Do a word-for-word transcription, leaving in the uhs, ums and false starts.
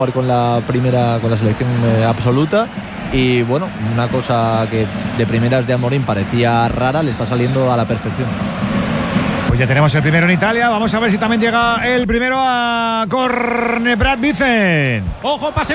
con la primera, con la selección eh, absoluta. Y bueno, una cosa que de primeras de Amorim parecía rara, le está saliendo a la perfección. Pues ya tenemos el primero en Italia. Vamos a ver si también llega el primero a Cornebrat Vicen. Ojo, pase